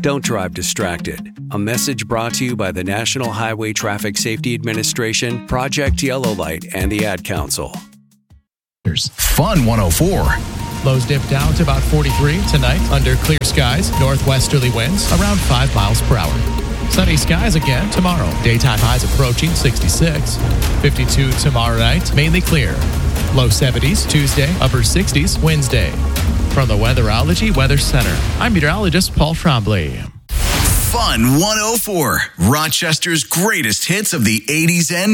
Don't drive distracted. A message brought to you by the National Highway Traffic Safety Administration, Project Yellow Light, and the Ad Council. Fun 104. Lows dip down to about 43 tonight under clear skies. Northwesterly winds around 5 miles per hour. Sunny skies again tomorrow. Daytime highs approaching 66. 52 tomorrow night, mainly clear. Low 70s Tuesday, upper 60s Wednesday. From the Weatherology Weather Center, I'm meteorologist Paul Trombley. Fun 104. Rochester's greatest hits of the 80s and